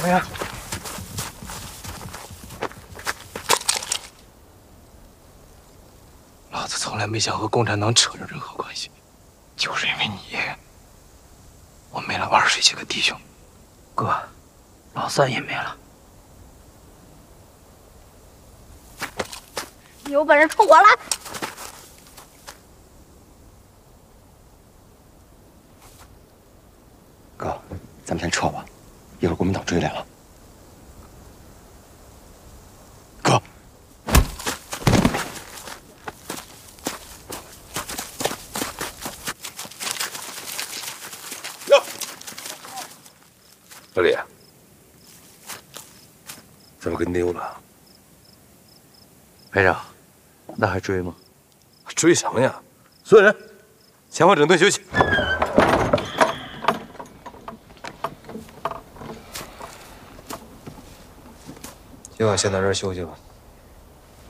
么呀？老子从来没想和共产党扯上任何关系，就是因为你，我没了20几个弟兄。 哥，老三也没了。 你有本事冲我来！ 哥，咱们先撤吧，一会儿国民党追来了。哥， 哟，老李，怎么跟丢了？ 排长，那还追吗？ 追什么呀？所有人，前方整顿休息。 今晚先在这儿休息吧。